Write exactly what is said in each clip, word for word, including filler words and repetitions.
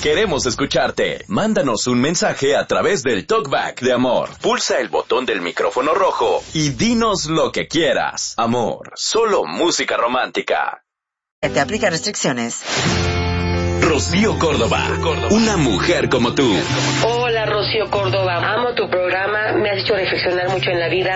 Queremos escucharte. Mándanos un mensaje a través del Talkback de Amor. Pulsa el botón del micrófono rojo y dinos lo que quieras. Amor, solo música romántica. Te aplica restricciones. Rocío Córdoba, una mujer como tú. Hola, Rocío Córdoba. Amo tu programa. Me has hecho reflexionar mucho en la vida.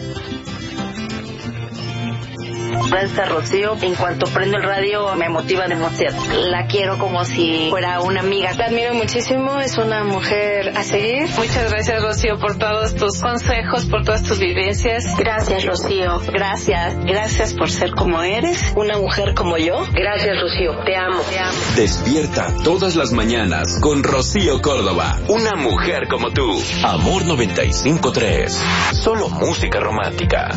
Gracias, Rocío. En cuanto prendo el radio me motiva demasiado. La quiero como si fuera una amiga. La admiro muchísimo, es una mujer a seguir. Muchas gracias, Rocío, por todos tus consejos, por todas tus vivencias. Gracias, Rocío. Gracias. Gracias por ser como eres. Una mujer como yo. Gracias, Rocío. Te amo. Te amo. Despierta todas las mañanas con Rocío Córdoba. Una mujer como tú. Amor noventa y cinco punto tres. Solo música romántica.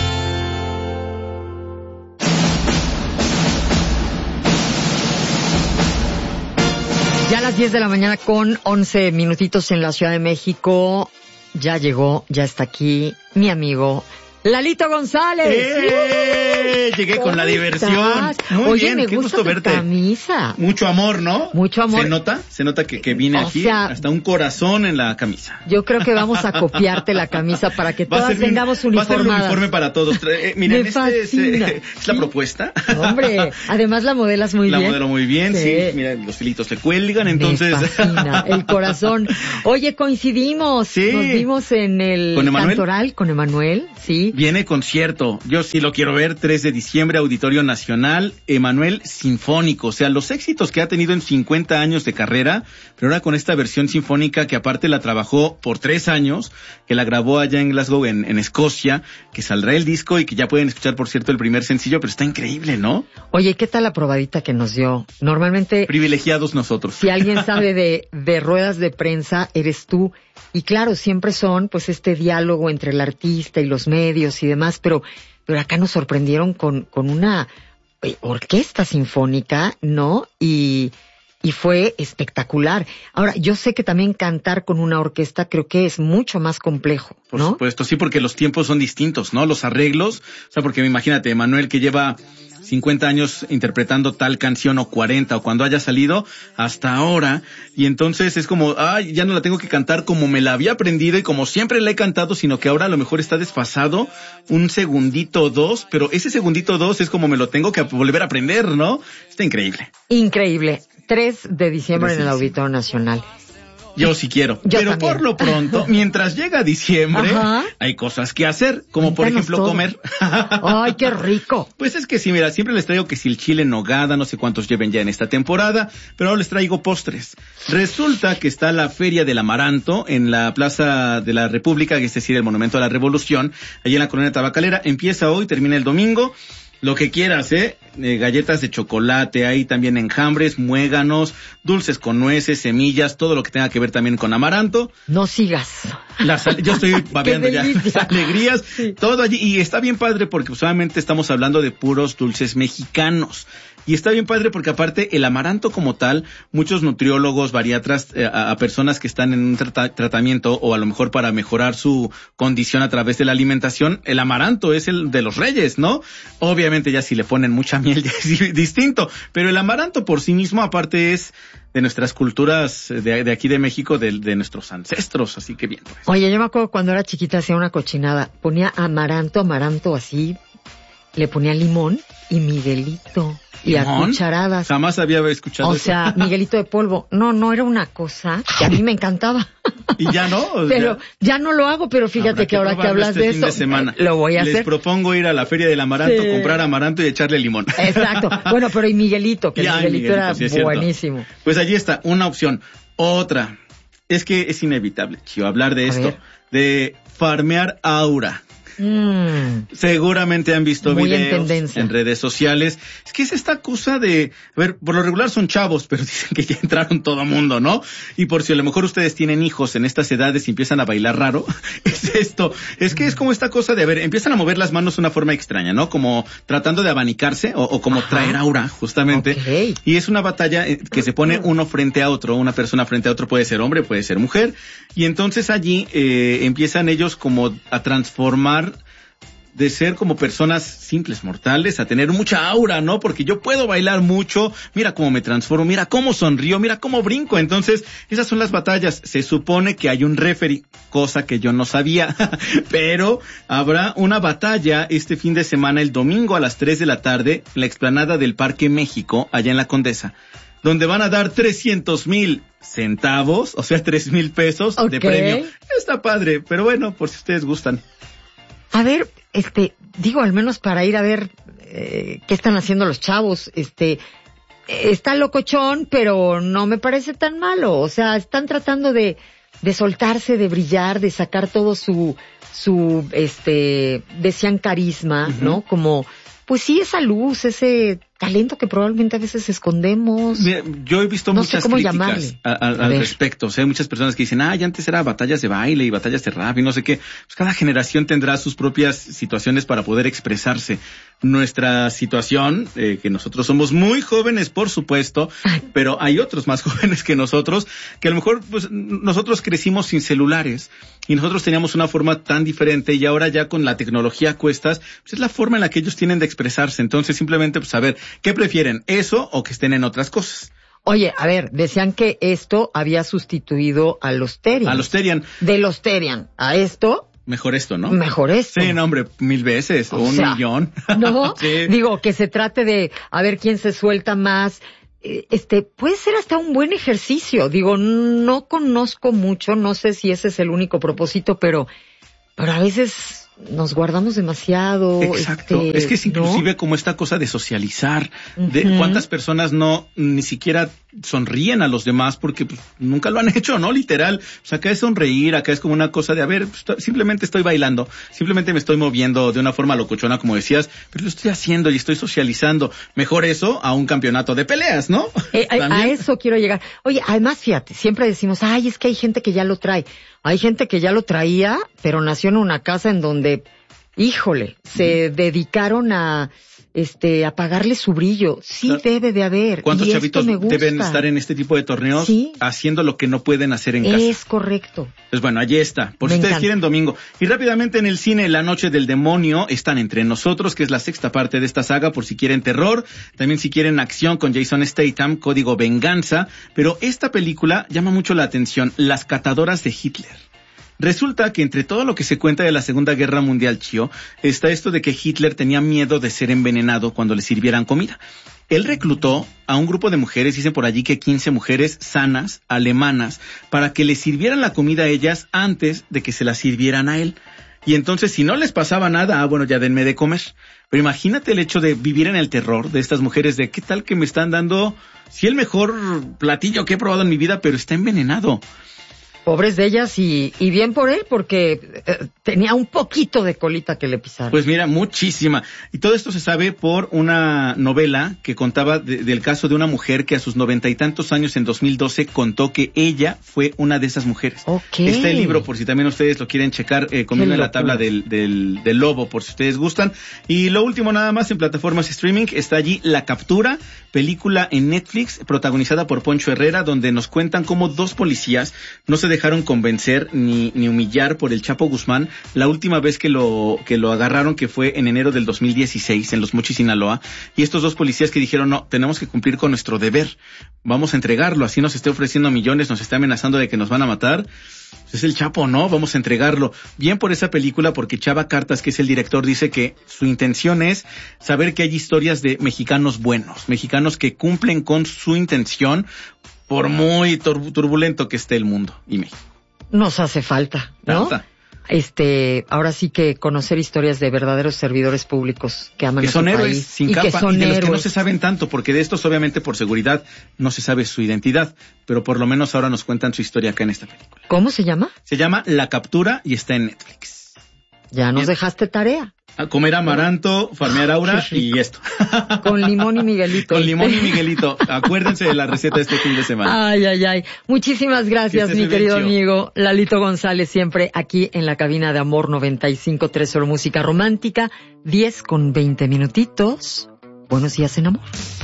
Ya a las diez de la mañana con once minutitos en la Ciudad de México. Ya llegó, ya está aquí mi amigo Lalito González. ¡Eh! Llegué con la diversión. Muy Oye, bien, me qué gusta gusto tu verte. camisa. Mucho amor, ¿no? Mucho amor. ¿Se nota? Se nota que, que vine O aquí, sea, hasta un corazón en la camisa. Yo creo que vamos a copiarte la camisa para que Va a todas ser un- tengamos Va a ser un uniformadas. uniforme para todos. Eh, miren, Me este es, fascina. eh, es la Sí. propuesta. Hombre, además la modelas muy la bien. modelo muy bien, sí. Sí. Mira, los filitos se cuelgan, entonces. Me fascina, el corazón. Oye, coincidimos. Sí. Nos vimos en el ¿Con Emanuel? Cantoral con Emanuel, sí. Viene concierto. Yo sí lo quiero ver. tres de diciembre, Auditorio Nacional. Emanuel Sinfónico. O sea, los éxitos que ha tenido en cincuenta años de carrera, pero ahora con esta versión sinfónica que aparte la trabajó por tres años, que la grabó allá en Glasgow, en, en Escocia, que saldrá el disco y que ya pueden escuchar, por cierto, el primer sencillo, pero está increíble, ¿no? Oye, ¿qué tal la probadita que nos dio? Normalmente, Privilegiados nosotros. si alguien sabe de, de ruedas de prensa, eres tú. Y claro, siempre son pues este diálogo entre el artista y los medios y demás, pero, pero acá nos sorprendieron con, con una eh, orquesta sinfónica, ¿no? Y, y fue espectacular. Ahora, yo sé que también cantar con una orquesta creo que es mucho más complejo, Por ¿no? supuesto, sí, porque los tiempos son distintos, ¿no? Los arreglos, o sea, porque imagínate, Emanuel que lleva cincuenta años interpretando tal canción o cuarenta o cuando haya salido hasta ahora, y entonces es como, ay, ya no la tengo que cantar como me la había aprendido y como siempre la he cantado, sino que ahora a lo mejor está desfasado un segundito o dos, pero ese segundito o dos es como me lo tengo que volver a aprender, ¿no? Está increíble. Increíble. tres de diciembre en el Tres de Auditorio Nacional. Yo sí quiero. Yo Pero también. por lo pronto, mientras llega diciembre, Ajá. hay cosas que hacer, como por Cuéntanos ejemplo todo. comer. ¡Ay, qué rico! Pues es que sí, mira, siempre les traigo que si el chile en nogada, no sé cuántos lleven ya en esta temporada, pero ahora les traigo postres. Resulta que está la Feria del Amaranto en la Plaza de la República, que es decir, el Monumento a la Revolución, allí en la Colonia Tabacalera. Empieza hoy, termina el domingo. Lo que quieras, ¿eh? eh galletas de chocolate, hay también enjambres, muéganos, dulces con nueces, semillas, todo lo que tenga que ver también con amaranto. No sigas. Las, yo estoy babeando ya delicia. las alegrías, Sí. todo allí, y está bien padre porque solamente estamos hablando de puros dulces mexicanos. Y está bien padre porque aparte el amaranto como tal, muchos nutriólogos, bariatras, eh, a, a personas que están en un trata- tratamiento o a lo mejor para mejorar su condición a través de la alimentación, el amaranto es el de los reyes, ¿no? Obviamente ya si le ponen mucha miel ya es distinto, pero el amaranto por sí mismo aparte es de nuestras culturas de, de aquí de México, de, de nuestros ancestros, así que bien. Pues. Oye, yo me acuerdo cuando era chiquita hacía una cochinada. Ponía amaranto, amaranto así, le ponía limón y Miguelito. Y a ¿Limón? cucharadas. Jamás había escuchado O eso. sea, Miguelito de polvo. No, no era una cosa que a mí me encantaba. Y ya no. O Pero sea, ya no lo hago, pero fíjate habrá que ahora que probarlo hablas este de fin eso, de semana. lo voy a Les hacer. propongo ir a la Feria del Amaranto, Sí. comprar amaranto y echarle limón. Exacto. Bueno, pero y Miguelito, que Y, el ay, Miguelito, Miguelito, era sí es cierto. buenísimo. Pues allí está, una opción. Otra. Es que es inevitable, Chío, hablar de A esto. ver. De farmear aura. Mm. Seguramente han visto Muy en videos tendencia. en redes sociales. Es que es esta cosa de, a ver, por lo regular son chavos, pero dicen que ya entraron todo mundo, ¿no? Y por si a lo mejor ustedes tienen hijos en estas edades y empiezan a bailar raro, es esto. Es que es como esta cosa de, a ver, empiezan a mover las manos de una forma extraña, ¿no? Como tratando de abanicarse o, o como Ajá. traer aura, justamente. Ok. Y es una batalla eh, que se pone uno frente a otro, una persona frente a otro, puede ser hombre, puede ser mujer. Y entonces allí eh, empiezan ellos como a transformar de ser como personas simples, mortales, a tener mucha aura, ¿no? Porque yo puedo bailar mucho, mira cómo me transformo, mira cómo sonrío, mira cómo brinco. Entonces, esas son las batallas. Se supone que hay un referee, cosa que yo no sabía, pero habrá una batalla este fin de semana, el domingo a las tres de la tarde, en la explanada del Parque México, allá en la Condesa, donde van a dar trescientos mil centavos, o sea, tres mil pesos okay. de premio. Está padre, pero bueno, por si ustedes gustan. A ver, este, digo, al menos para ir a ver eh, qué están haciendo los chavos, este, eh, está locochón, pero no me parece tan malo. O sea, están tratando de, de soltarse, de brillar, de sacar todo su, su, este, decían carisma, uh-huh. ¿no? Como, pues sí, esa luz, ese talento que probablemente a veces escondemos. Mira, yo he visto no muchas sé cómo críticas a, a, a al respecto. O sea, hay muchas personas que dicen, ah, ya antes era batallas de baile y batallas de rap y no sé qué. Pues cada generación tendrá sus propias situaciones para poder expresarse. Nuestra situación, eh, que nosotros somos muy jóvenes, por supuesto, pero hay otros más jóvenes que nosotros, que a lo mejor pues nosotros crecimos sin celulares y nosotros teníamos una forma tan diferente y ahora ya con la tecnología a cuestas, pues es la forma en la que ellos tienen de expresarse. Entonces simplemente pues a ver, ¿qué prefieren? ¿Eso o que estén en otras cosas? Oye, a ver, decían que esto había sustituido a los Terian. A los Terian. De los Terian a esto. Mejor esto, ¿no? Mejor esto. Sí, no, hombre, mil veces, o, o un sea, millón. No, sí. Digo, que se trate de a ver quién se suelta más. Este, puede ser hasta un buen ejercicio. Digo, no conozco mucho, no sé si ese es el único propósito, pero, pero a veces nos guardamos demasiado. Exacto. Este, es que es inclusive ¿no? como esta cosa de socializar, uh-huh. de cuántas personas no ni siquiera sonríen a los demás porque pues, nunca lo han hecho, ¿no? Literal. O sea, acá es sonreír, acá es como una cosa de, a ver, pues, simplemente estoy bailando, simplemente me estoy moviendo de una forma locochona, como decías, pero lo estoy haciendo y estoy socializando. Mejor eso a un campeonato de peleas, ¿no? Eh, a, a eso quiero llegar. Oye, además, fíjate, siempre decimos, ay, es que hay gente que ya lo trae. Hay gente que ya lo traía, pero nació en una casa en donde, híjole, se uh-huh. dedicaron a este a pagarle su brillo. Sí, claro. Debe de haber. ¿Cuántos y chavitos deben estar en este tipo de torneos ¿sí? haciendo lo que no pueden hacer en casa? Es correcto. Pues bueno, allí está. Por Me si ustedes encanta. quieren domingo. Y rápidamente en el cine La Noche del Demonio están Entre Nosotros, que es la sexta parte de esta saga, por si quieren terror. También si quieren acción con Jason Statham, Código Venganza. Pero esta película llama mucho la atención, Las Catadoras de Hitler. Resulta que entre todo lo que se cuenta de la Segunda Guerra Mundial, Chio, está esto de que Hitler tenía miedo de ser envenenado cuando le sirvieran comida. Él reclutó a un grupo de mujeres, dicen por allí que quince mujeres sanas, alemanas, para que le sirvieran la comida a ellas antes de que se la sirvieran a él. Y entonces, si no les pasaba nada, ah, bueno, ya denme de comer. Pero imagínate el hecho de vivir en el terror de estas mujeres, de qué tal que me están dando, sí, el mejor platillo que he probado en mi vida, pero está envenenado. Pobres de ellas y, y bien por él, porque eh, tenía un poquito de colita que le pisaron. Pues mira, muchísima. Y todo esto se sabe por una novela que contaba de, del caso de una mujer que a sus noventa y tantos años, en dos mil doce, contó que ella fue una de esas mujeres. Okay. Este libro, por si también ustedes lo quieren checar, eh, conmigo en la tabla del, del, del lobo, por si ustedes gustan. Y lo último nada más, en plataformas streaming, está allí La Captura, película en Netflix, protagonizada por Poncho Herrera, donde nos cuentan cómo dos policías no se dejaron convencer ni, ni humillar por el Chapo Guzmán la última vez que lo, que lo agarraron, que fue en enero del dos mil dieciséis en Los Mochis, Sinaloa, y estos dos policías que dijeron, no, tenemos que cumplir con nuestro deber, vamos a entregarlo, así nos esté ofreciendo millones, nos está amenazando de que nos van a matar, es el Chapo, ¿no? Vamos a entregarlo. Bien por esa película, porque Chava Cartas, que es el director, dice que su intención es saber que hay historias de mexicanos buenos, mexicanos que cumplen con su intención, por muy tur- turbulento que esté el mundo y México. Nos hace falta, ¿no? Falta. Este, ahora sí que conocer historias de verdaderos servidores públicos que aman que a son su héroes país, sin y capa, que son y de héroes. los que no se saben tanto, porque de estos obviamente por seguridad no se sabe su identidad, pero por lo menos ahora nos cuentan su historia acá en esta película. ¿Cómo se llama? Se llama La Captura y está en Netflix. Ya nos Bien. Dejaste tarea. A comer amaranto, farmear aura y esto. Con limón y Miguelito. Con limón y Miguelito. Acuérdense de la receta de este fin de semana. Ay, ay, ay. Muchísimas gracias, mi querido bien, amigo Lalito González, siempre aquí en la cabina de Amor noventa y cinco punto tres, solo música romántica, diez con veinte minutitos. Buenos días en amor.